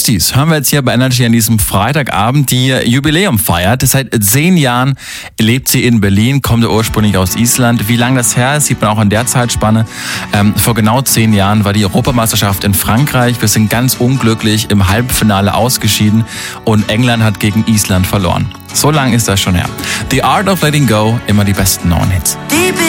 Besties hören wir jetzt hier bei Energy an diesem Freitagabend, die Jubiläum feiert. Seit 10 Jahren lebt sie in Berlin, kommt ursprünglich aus Island. Wie lange das her ist, sieht man auch an der Zeitspanne. Vor genau 10 Jahren war die Europameisterschaft in Frankreich. Wir sind ganz unglücklich im Halbfinale ausgeschieden und England hat gegen Island verloren. So lang ist das schon her. The Art of Letting Go, immer die besten neuen Hits.